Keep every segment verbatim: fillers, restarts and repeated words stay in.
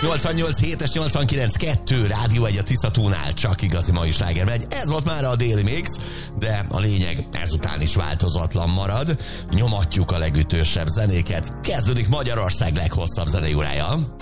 nyolcvannyolc hét és nyolcvankilenc kettő Rádió egy a Tiszatónál, csak igazi mai sláger megy. Ez volt már a Daily Mix, de a lényeg ezután is változatlan marad. Nyomatjuk a legütősebb zenéket. Kezdődik Magyarország leghosszabb zenei órája.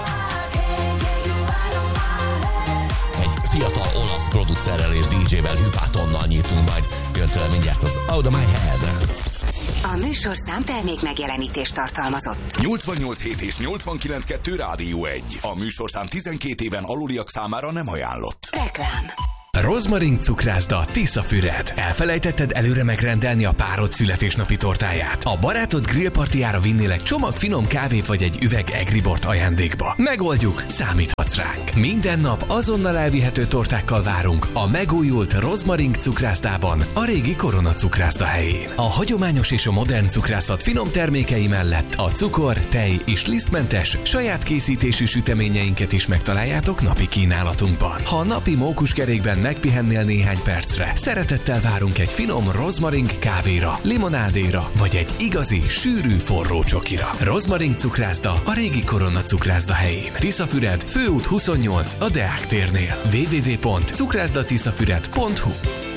Egy fiatal olasz producerrel és dé dzsével, Hypatonnal nyitunk majd. Jön tőle mindjárt az Out of My Head. A műsorszám termék megjelenítést tartalmazott. nyolcvannyolc hét és nyolcvankilenc kettő Rádió egy. A műsorszám tizenkét éven aluliak számára nem ajánlott. Reklám. Rozmarin cukrászda Tiszafüred. Elfelejtetted előre megrendelni a párod születésnapi tortáját? A barátod grillpartiára vinnélek csomag finom kávét vagy egy üveg egribort ajándékba? Megoldjuk, számíthatsz ránk. Minden nap azonnal elvihető tortákkal várunk a megújult Rozmarin cukrászdában, a régi Korona cukrászda helyén. A hagyományos és a modern cukrászat finom termékei mellett a cukor, tej és lisztmentes saját készítésű süteményeinket is megtaláljátok napi kínálatunkban. Ha a napi mókuskerékben megpihennél néhány percre, szeretettel várunk egy finom rozmaring kávéra, limonádéra, vagy egy igazi, sűrű forró csokira. Rozmaring cukrászda a régi Korona cukrászda helyén. Tiszafüred, Főút huszonnyolc a Deák térnél. double-u double-u double-u pont cukrászdatiszafüred pont hu.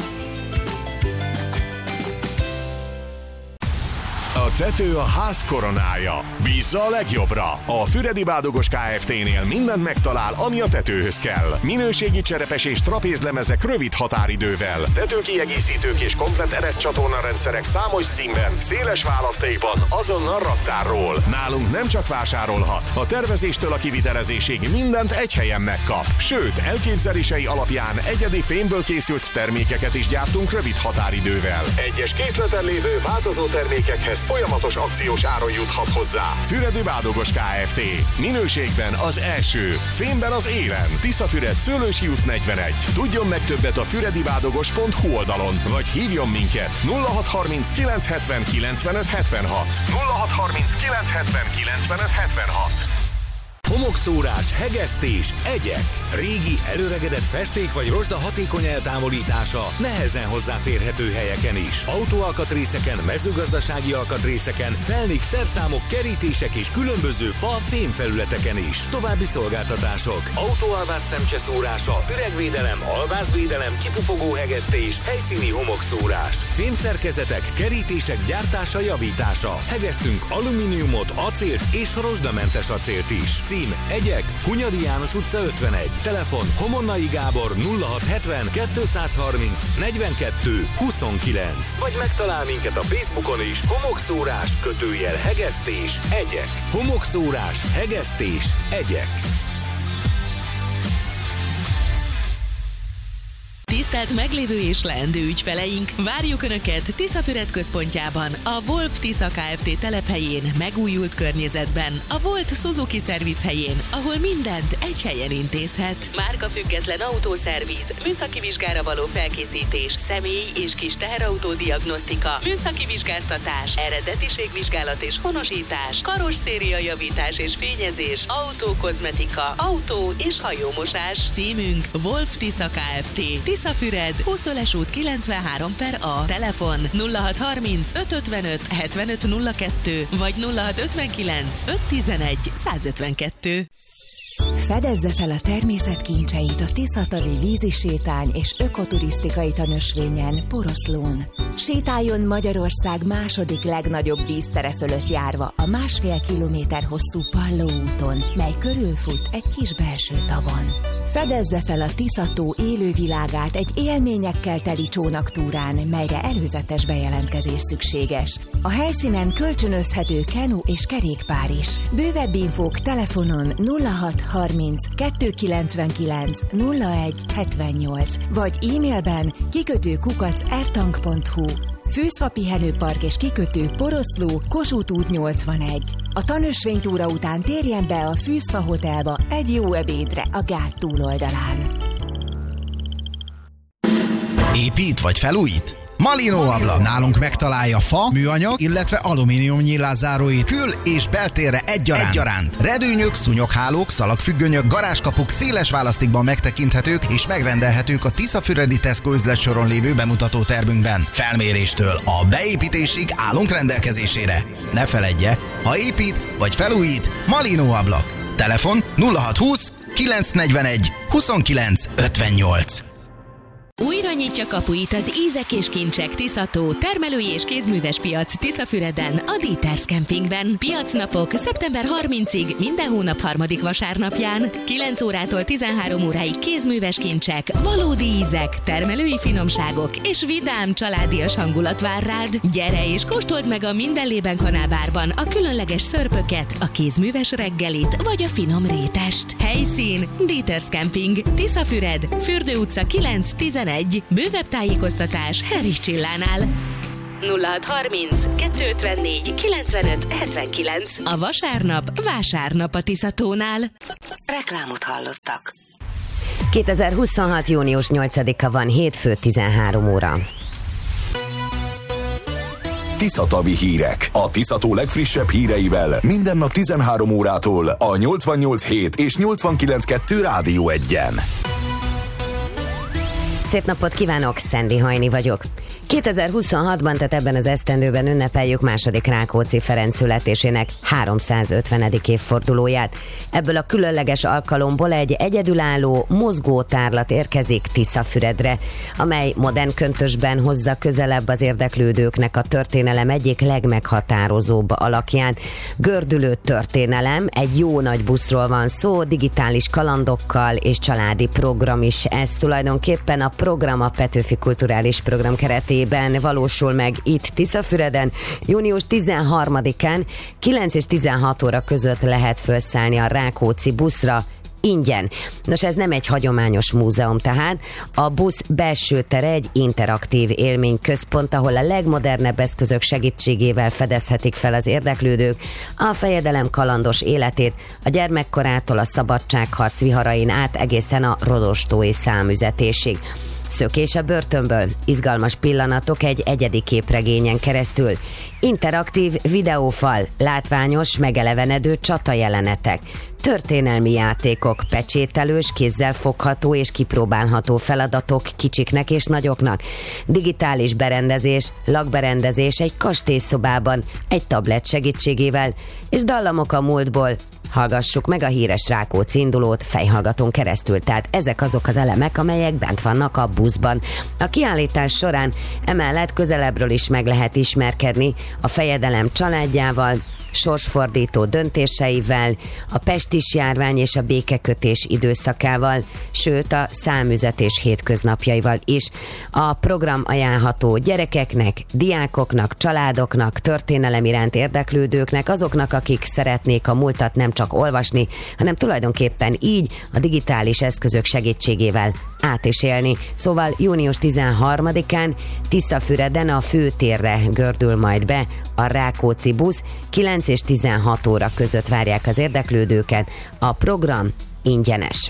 A tető a ház koronája. Bízza a legjobbra. A Füredi Bádogos Kft-nél mindent megtalál, ami a tetőhöz kell. Minőségi cserepes és trapézlemezek rövid határidővel. Tetőkiegészítők és komplett ereszcsatorna rendszerek számos színben, széles választékban, azonnal raktárról. Nálunk nem csak vásárolhat. A tervezéstől a kivitelezésig mindent egy helyen megkap. Sőt, elképzelései alapján egyedi fémből készült termékeket is gyártunk rövid határidővel. Egyes készleten lévő változó termékekhez folyamatos akciós áron juthat hozzá. Füredi Bádogos Kft. Minőségben az első, fémben az élen. Tiszafüred, Szőlősi út negyvenegy. Tudjon meg többet a füredibádogos pont hu oldalon, vagy hívjon minket nulla hat harminc kilenc hetven kilencvenöt hetvenhat. nulla hat harminc kilenc hetven kilencvenöt hetvenhat. Homokszórás, hegesztés, egyek. Régi, előregedett festék vagy rozsda hatékony eltávolítása nehezen hozzáférhető helyeken is. Autóalkatrészeken, mezőgazdasági alkatrészeken, felnik, szerszámok, kerítések és különböző fa, fémfelületeken is. További szolgáltatások: autóalvás szemcseszórása, üregvédelem, alvázvédelem, kipufogó hegesztés, helyszíni homokszórás, fémszerkezetek, kerítések gyártása, javítása. Hegesztünk alumíniumot, acélt és rozsdamentes acélt is. Cím: Egyek, Hunyadi János utca ötvenegy. Telefon: Homonnai Gábor nulla hat hetven kétszázharminc negyvenkettő huszonkilenc. Vagy megtalál minket a Facebookon is. Homokszórás, kötőjel hegesztés, egyek. Homokszórás, hegesztés, egyek. Tisztelt meglévő és leendő ügyfeleink, várjuk Önöket Tiszafüred központjában, a Wolf Tisza Kft. Telephelyén, megújult környezetben, a Volt Suzuki Service helyén, ahol mindent egy helyen intézhet. Márkafüggetlen autószerviz, műszaki vizsgára való felkészítés, személy és kis teherautó diagnosztika, műszaki vizsgáztatás, eredetiségvizsgálat és honosítás, karosszéria javítás és fényezés, autókozmetika, autó és hajómosás. Címünk: Wolf Tisza Kft. Tiszafüred, Húszöles út kilencvenhárom per A. Telefon: nulla hat harminc öt ötvenöt hetvenöt nulla kettő vagy nulla hat ötvenkilenc öt tizenegy százötvenkettő. Fedezze fel a természet kincseit a Tiszatavi vízisétány és ökoturisztikai tanösvényen, Poroszlón. Sétáljon Magyarország második legnagyobb víztere fölött járva a másfél kilométer hosszú Palló úton, mely körülfut egy kis belső tavon. Fedezze fel a Tiszató élővilágát egy élményekkel teli csónaktúrán, melyre előzetes bejelentkezés szükséges. A helyszínen kölcsönözhető kenu és kerékpár is. Bővebb infók telefonon nulla hat harminc kettőszázkilencvenkilenc nulla egy hetvennyolc vagy e-mailben kikötő kukac ertank pont hu. Fűszfa pihenőpark és kikötő Poroszló, Kossuth út nyolcvanegy. A tanösvénytúra után térjen be a Fűszfa Hotelba egy jó ebédre a gát túloldalán. Épít vagy felújít? Malinó Ablak. Nálunk megtalálja fa, műanyag, illetve alumínium nyílászáróit kül- és beltérre egyaránt. egyaránt. Redőnyök, szúnyoghálók, szalagfüggönyök, garázskapuk széles választékban megtekinthetők és megrendelhetők a Tiszafüredi Tesco üzletsoron lévő bemutató termünkben. Felméréstől a beépítésig állunk rendelkezésére. Ne feledje, ha épít vagy felújít, Malinó Ablak. Telefon nulla hatszázhúsz kilencszáznegyvenegy huszonkilenc ötvennyolc. Újra nyitja kapuit az Ízek és Kincsek Tiszató termelői és kézműves piac Tiszafüreden, a Dieters Campingben. Piacnapok szeptember harmincadikáig minden hónap harmadik vasárnapján. kilenc órától tizenhárom óráig kézműves kincsek, valódi ízek, termelői finomságok és vidám családias hangulat vár rád. Gyere és kóstold meg a Mindenlében kanálbárban a különleges szörpöket, a kézműves reggelit vagy a finom rétest. Helyszín Dieters Camping, Tiszafüred, Fürdő utca kilenc tizenegy. Bővebb tájékoztatás Henry Csillánál. nulla hatszázharminc kettőszázötvennégy kilencvenöt hetvenkilenc. A vasárnap vásárnap a Tiszatónál. Reklámot hallottak. kétezer-huszonhat. június nyolcadika van, hétfő, tizenhárom óra. Tiszatavi hírek. A Tiszató legfrissebb híreivel minden nap tizenhárom órától a nyolcvannyolc hét és nyolcvankilenc kettő Rádió egyen. Szép napot kívánok, Szendi Hajni vagyok. kétezer-huszonhatban, tehát ebben az esztendőben ünnepeljük második Rákóczi Ferenc születésének háromszázötvenedik évfordulóját. Ebből a különleges alkalomból egy egyedülálló mozgótárlat érkezik Tiszafüredre, amely modern köntösben hozza közelebb az érdeklődőknek a történelem egyik legmeghatározóbb alakját. Gördülő történelem, egy jó nagy buszról van szó, digitális kalandokkal és családi program is. Ez tulajdonképpen a program, a Petőfi Kulturális Program keretében valósul meg itt Tiszafüreden. június tizenharmadikán kilenc és tizenhat óra között lehet felszállni a Rákóczi buszra, ingyen. Nos, ez nem egy hagyományos múzeum tehát. A busz belső tere egy interaktív élményközpont, ahol a legmodernebb eszközök segítségével fedezhetik fel az érdeklődők a fejedelem kalandos életét, a gyermekkorától a szabadságharc viharain át egészen a rodostói számüzetésig. Szökés a börtönből, izgalmas pillanatok egy egyedi képregényen keresztül, interaktív videófal, látványos, megelevenedő csatajelenetek, történelmi játékok, pecsételős, kézzel fogható és kipróbálható feladatok kicsiknek és nagyoknak, digitális berendezés, lakberendezés egy kastélyszobában, egy tablet segítségével, és dallamok a múltból. Hallgassuk meg a híres Rákóczi indulót fejhallgatón keresztül, tehát ezek azok az elemek, amelyek bent vannak a buszban. A kiállítás során emellett közelebbről is meg lehet ismerkedni a fejedelem családjával, sorsfordító döntéseivel, a pestis járvány és a békekötés időszakával, sőt a számüzetés hétköznapjaival is. A program ajánlható gyerekeknek, diákoknak, családoknak, történelem iránt érdeklődőknek, azoknak, akik szeretnék a múltat nem csak olvasni, hanem tulajdonképpen így a digitális eszközök segítségével át is élni. Szóval június tizenharmadikán Tiszafüreden a főtérre gördül majd be a Rákóczi busz, kilenc és tizenhat óra között várják az érdeklődőket. A program ingyenes.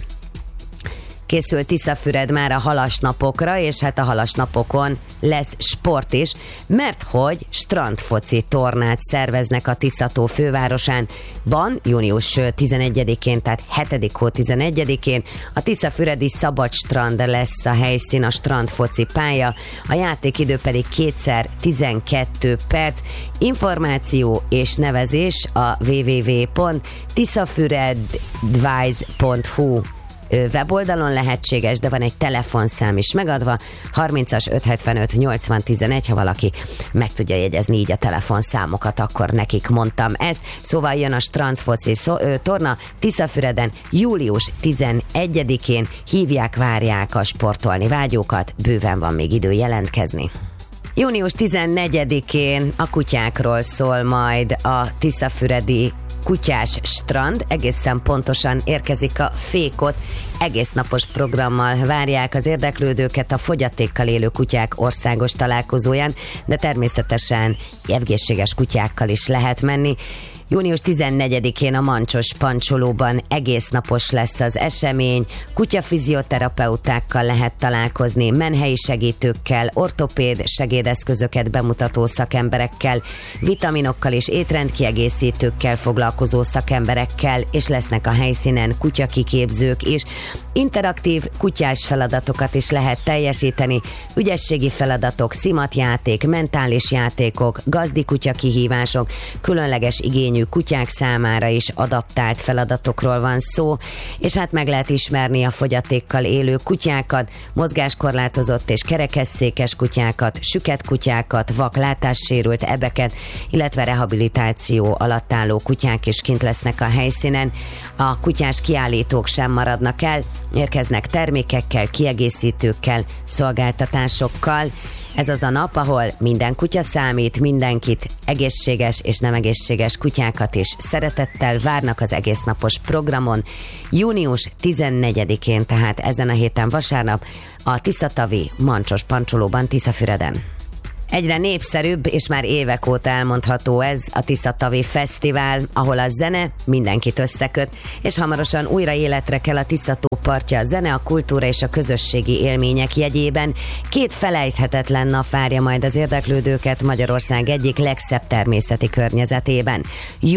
Készült Tiszafüred már a halasnapokra, és hát a halasnapokon lesz sport is, mert hogy strandfoci tornát szerveznek a Tiszató fővárosán. Van június tizenegyedikén, tehát hetedik hó tizenegyedikén a tiszafüredi Szabad Strand lesz a helyszín, a strandfoci pálya, a játékidő pedig kétszer tizenkét perc. Információ és nevezés a double-u double-u double-u pont tiszafüredadvice pont hu weboldalon lehetséges, de van egy telefonszám is megadva, harmincas ötszázhetvenöt nyolcvan tizenegy, ha valaki meg tudja jegyezni így a telefonszámokat, akkor nekik mondtam ezt. Szóval jön a strandfoci szó, ö, torna Tiszafüreden július tizenegyedikén, hívják, várják a sportolni vágyókat, bőven van még idő jelentkezni. június tizennegyedikén a kutyákról szól majd a tiszafüredi kutyás strand, egészen pontosan érkezik a Fékot, egész napos programmal várják az érdeklődőket a fogyatékkal élő kutyák országos találkozóján, de természetesen egészséges kutyákkal is lehet menni. június tizennegyedikén a Mancsos Pancsolóban egész napos lesz az esemény, kutyafizioterapeutákkal lehet találkozni, menhelyi segítőkkel, ortopéd segédeszközöket bemutató szakemberekkel, vitaminokkal és étrendkiegészítőkkel foglalkozó szakemberekkel, és lesznek a helyszínen kutyakiképzők is. Interaktív kutyás feladatokat is lehet teljesíteni, ügyességi feladatok, szimatjáték, mentális játékok, gazdi kutya kihívások, különleges igényű élő kutyák számára is adaptált feladatokról van szó, és hát meg lehet ismerni a fogyatékkal élő kutyákat, mozgáskorlátozott és kerekesszékes kutyákat, süket kutyákat, vak látássérült ebeket, illetve rehabilitáció alatt álló kutyák is kint lesznek a helyszínen. A kutyás kiállítók sem maradnak el, érkeznek termékekkel, kiegészítőkkel, szolgáltatásokkal. Ez az a nap, ahol minden kutya számít, mindenkit, egészséges és nem egészséges kutyákat is szeretettel várnak az egésznapos programon. június tizennegyedikén, tehát ezen a héten vasárnap a Tiszatavi Mancsos Pancsolóban, Tiszafüreden. Egyre népszerűbb, és már évek óta elmondható ez a Tiszatavi Fesztivál, ahol a zene mindenkit összeköt, és hamarosan újra életre kell a Tiszató partja a zene, a kultúra és a közösségi élmények jegyében. Két felejthetetlen nap várja majd az érdeklődőket Magyarország egyik legszebb természeti környezetében.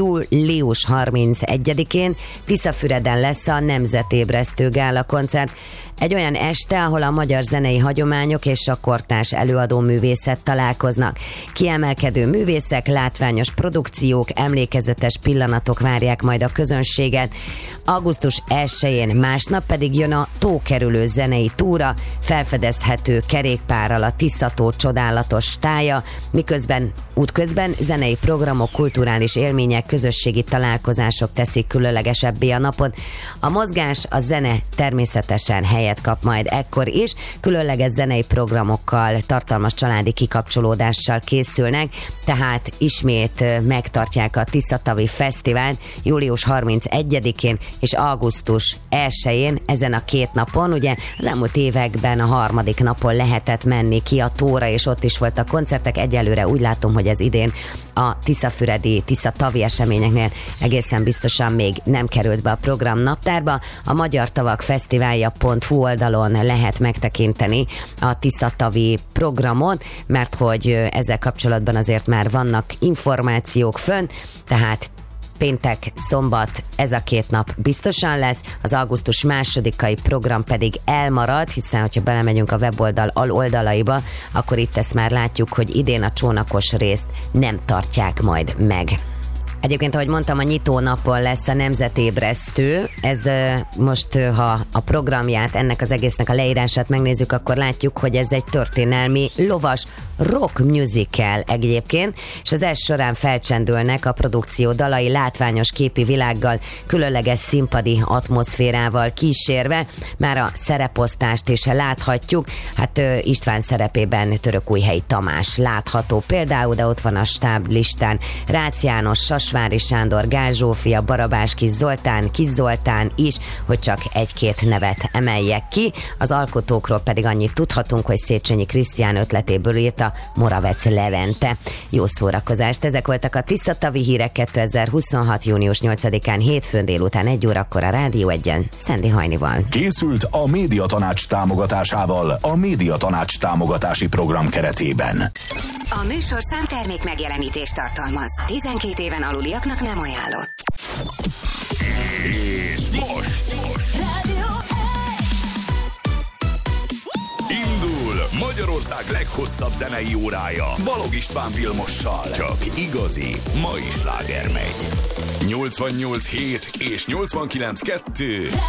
július harmincegyedikén Tiszafüreden lesz a Nemzetébresztő Gála koncert. Egy olyan este, ahol a magyar zenei hagyományok és a kortárs előadó művészet találkoznak. Kiemelkedő művészek, látványos produkciók, emlékezetes pillanatok várják majd a közönséget. augusztus elsején másnap pedig jön a tókerülő zenei túra, felfedezhető kerékpárral a Tiszató csodálatos tája, miközben útközben zenei programok, kulturális élmények, közösségi találkozások teszik különlegesebbé a napot. A mozgás, a zene természetesen helyet kap majd ekkor is, különleges zenei programokkal, tartalmas családi kikapcsolódással készülnek, tehát ismét megtartják a Tiszatavi Fesztivált július harmincegyedikén és augusztus elsején, ezen a két napon. Ugye az elmúlt években a harmadik napon lehetett menni ki a tóra, és ott is voltak koncertek. Egyelőre úgy látom, hogy ez idén a tiszafüredi, tiszatavi eseményeknél egészen biztosan még nem került be a program naptárba. A Magyar Tavak Fesztiválja pont hu oldalon lehet megtekinteni a Tiszatavi programot, mert hogy ezzel kapcsolatban azért már vannak információk fönn, tehát péntek, szombat, ez a két nap biztosan lesz, az augusztus másodikai program pedig elmarad, hiszen hogyha belemegyünk a weboldal aloldalaiba, akkor itt ezt már látjuk, hogy idén a csónakos részt nem tartják majd meg. Egyébként, ahogy mondtam, a nyitó napon lesz a Nemzetébresztő. Ez most, ha a programját, ennek az egésznek a leírását megnézzük, akkor látjuk, hogy ez egy történelmi lovas rock musical egyébként, és az ez során felcsendülnek a produkció dalai látványos képi világgal, különleges színpadi atmoszférával kísérve. Már a szereposztást is láthatjuk. Hát István szerepében Törökújhelyi Tamás látható például, de ott van a stáb listán Rácz János, Sasvári Sándor, Gál Zsófia, Barabás Kis Zoltán, Kis Zoltán is, hogy csak egy-két nevet emeljek ki. Az alkotókról pedig annyit tudhatunk, hogy Széchenyi Krisztián ötletéből írta Moravec Levente. Jó szórakozást! Ezek voltak a Tiszatavi hírek kétezer-huszonhat. június nyolcadikán hétfőn délután egy órakor a Rádió Egyen Szendi Hajnival. Készült a Médiatanács támogatásával a Médiatanács támogatási program keretében. A műsorszám termék megjelenítést tartalmaz. tizenkét éven aluliaknak nem ajánlott. És most, most. Rádió Indul Magyarország leghosszabb zenei órája Balog István Vilmossal. Csak igazi mai sláger megy. nyolcvannyolc hét és nyolcvankilenc kettő